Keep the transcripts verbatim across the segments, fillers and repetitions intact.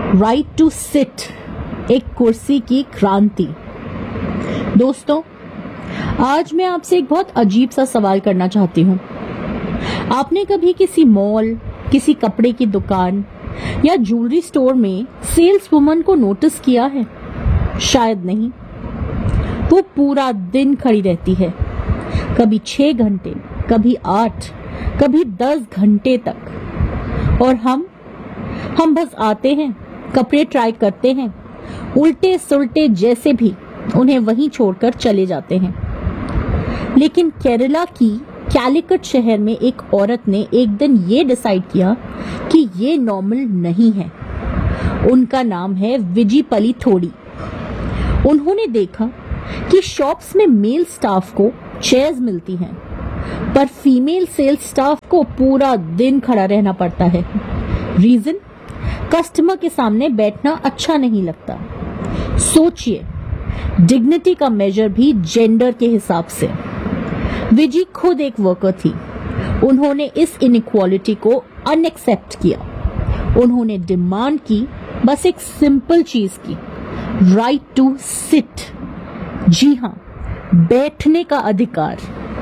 Right to sit, एक कुर्सी की क्रांति। दोस्तों, आज मैं आपसे एक बहुत अजीब सा सवाल करना चाहती हूँ। आपने कभी किसी मॉल, किसी कपड़े की दुकान या ज्वेलरी स्टोर में सेल्स वुमन को नोटिस किया है? शायद नहीं। वो पूरा दिन खड़ी रहती है, कभी छह घंटे, कभी आठ, कभी दस घंटे तक। और हम हम बस आते हैं, कपड़े ट्राई करते हैं, उल्टे सुल्टे जैसे भी उन्हें वहीं छोड़कर चले जाते हैं। लेकिन केरला की कैलिकट शहर में एक औरत ने एक दिन ये डिसाइड किया कि ये नॉर्मल नहीं है। उनका नाम है विजिपली थोडी। उन्होंने देखा कि शॉप्स में मेल स्टाफ को चेयर्स मिलती हैं, पर फीमेल सेल्स स्टाफ को पूरा दिन खड़ा रहना पड़ता है। रीजन? कस्टमर के सामने बैठना अच्छा नहीं लगता। सोचिए, डिग्निटी का मेजर भी जेंडर के हिसाब से। विजी खुद एक वर्कर थी। उन्होंने इस इनइक्वालिटी को अनएक्सेप्ट किया। उन्होंने डिमांड की बस एक सिंपल चीज की, राइट टू सिट। जी हाँ, बैठने का अधिकार।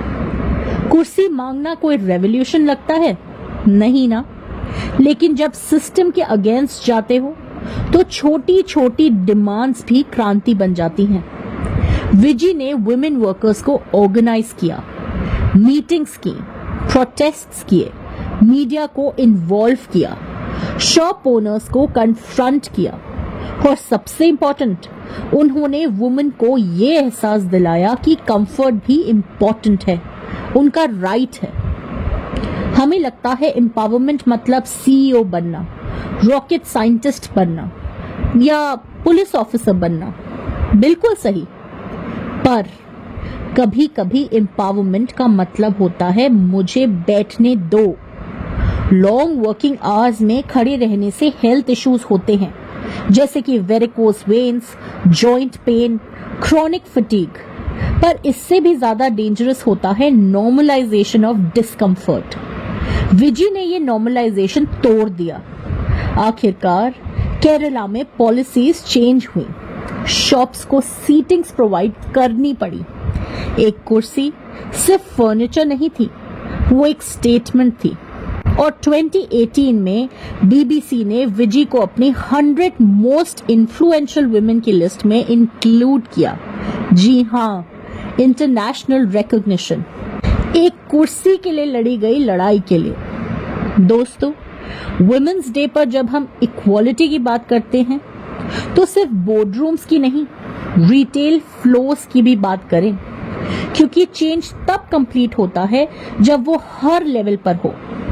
कुर्सी मांगना कोई रेवोल्यूशन लगता है? नहीं ना। लेकिन जब सिस्टम के अगेंस्ट जाते हो तो छोटी छोटी डिमांड्स भी क्रांति बन जाती हैं। विजी ने वुमेन वर्कर्स को ऑर्गेनाइज किया, मीटिंग्स की, प्रोटेस्ट्स किए, मीडिया को इन्वॉल्व किया, शॉप ओनर्स को कन्फ्रंट किया और सबसे इंपॉर्टेंट, उन्होंने वुमेन को ये एहसास दिलाया कि कंफर्ट भी इम्पोर्टेंट है, उनका राइट है। हमें लगता है एम्पावरमेंट मतलब सीईओ बनना, रॉकेट साइंटिस्ट बनना या पुलिस ऑफिसर बनना। बिल्कुल सही। पर कभी कभी एम्पावरमेंट का मतलब होता है मुझे बैठने दो। लॉन्ग वर्किंग आवर्स में खड़े रहने से हेल्थ इश्यूज होते हैं, जैसे कि varicose veins, joint pain, chronic fatigue. पर इससे भी ज्यादा डेंजरस होता है नॉर्मलाइजेशन ऑफ डिस्कम्फर्ट। विजी ने ये नॉर्मलाइजेशन तोड़ दिया। आखिरकार केरला में पॉलिसीज चेंज हुई, शॉप्स को सीटिंग्स प्रोवाइड करनी पड़ी। एक कुर्सी सिर्फ फर्नीचर नहीं थी, वो एक स्टेटमेंट थी। और दो हज़ार अठारह में बीबीसी ने विजी को अपनी हंड्रेड मोस्ट इन्फ्लुएंशियल वुमेन की लिस्ट में इंक्लूड किया। जी हाँ, इंटरनेशनल रिकॉग्निशन। एक कुर्सी के लिए लड़ी गई लड़ाई के लिए। दोस्तों, वुमेन्स डे पर जब हम इक्वालिटी की बात करते हैं तो सिर्फ बोर्डरूम्स की नहीं, रिटेल फ्लोर्स की भी बात करें, क्योंकि चेंज तब कंप्लीट होता है जब वो हर लेवल पर हो।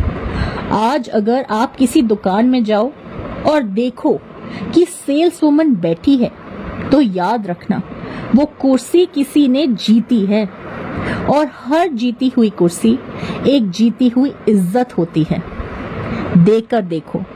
आज अगर आप किसी दुकान में जाओ और देखो कि सेल्स वुमन बैठी है, तो याद रखना वो कुर्सी किसी ने जीती है। और हर जीती हुई कुर्सी एक जीती हुई इज्जत होती है। देकर देखो।